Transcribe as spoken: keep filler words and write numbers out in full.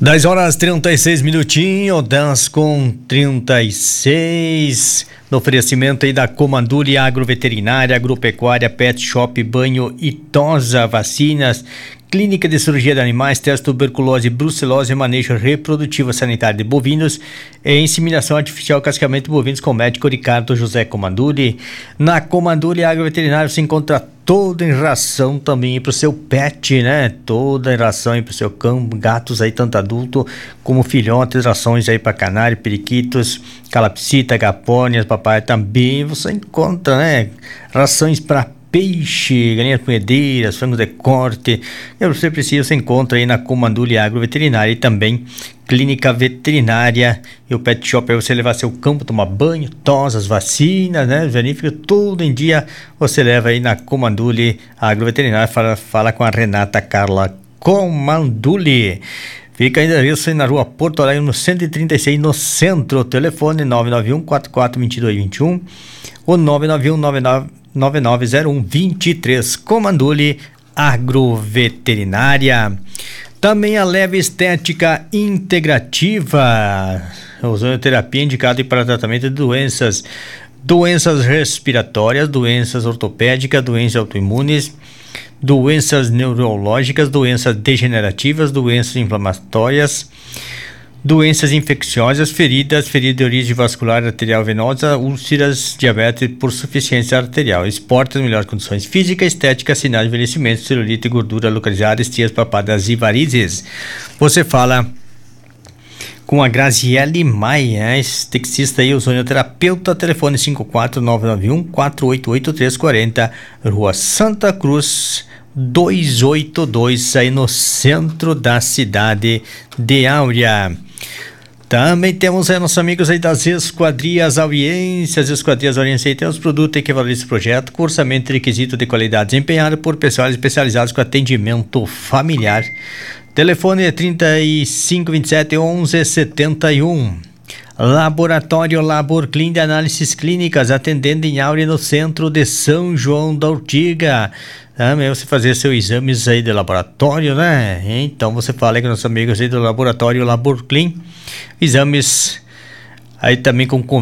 dez horas trinta e seis minutinhos, dez com trinta e seis, no oferecimento aí da Comanduri Agroveterinária, Agropecuária, Pet Shop, Banho e Tosa, Vacinas, Clínica de Cirurgia de Animais, Teste Tuberculose, Brucelose, Manejo Reprodutivo Sanitário de Bovinos e Inseminação Artificial, Cascamento de Bovinos com o médico Ricardo José Comanduri. Na Comanduri Agroveterinária você encontra toda em ração também para o seu pet, né? Toda em ração aí para o seu cão, gatos aí, tanto adulto como filhotes, rações aí para canário, periquitos, calopsita, gapônias, papai, também você encontra, né? Rações para peixe, galinhas punhedeiras, frangos de corte. E você precisa, você encontra aí na Comanduri Agroveterinária e também Clínica Veterinária e o Pet Shop para você levar seu cão para tomar banho, tosas, vacinas, né? Verifica tudo em dia. Você leva aí na Comanduri Agroveterinária. Fala, fala com a Renata Carla Comanduri. Fica ainda isso na rua Porto Alegre, no cento e trinta e seis, no centro. Telefone nove nove um, quatro quatro, dois dois dois um ou nove nove um, nove nove nove nove zero um, dois três. Comanduri Agroveterinária. Também a Leve Estética Integrativa, ozonioterapia indicada para tratamento de doenças, doenças respiratórias, doenças ortopédicas, doenças autoimunes, doenças neurológicas, doenças degenerativas, doenças inflamatórias, doenças infecciosas, feridas, ferida de origem vascular arterial venosa, úlceras, diabetes por suficiência arterial, esportes, melhores condições físicas, estética, sinais de envelhecimento, celulite, gordura localizada, estrias, papadas e varizes. Você fala com a Graziele Maia, esteticista e ozonioterapeuta, telefone cinco quatro nove nove um, quatro oito oito três quatro zero, Rua Santa Cruz duzentos e oitenta e dois, aí no centro da cidade de Áurea. Também temos aí nossos amigos aí das Esquadrias Audiências, Esquadrias Audiências aí tem os produtos que valorizam esse projeto, com orçamento e requisito de qualidade desempenhado por pessoal especializados com atendimento familiar. Telefone é trinta e cinco, vinte e sete, onze, setenta e um. Laboratório Laborclin de Análises Clínicas, atendendo em Áurea, no centro de São João da Ortiga. Também você fazer seus exames aí de laboratório, né? Então você fala aí com nossos amigos aí do Laboratório Laborclin. Exames aí também com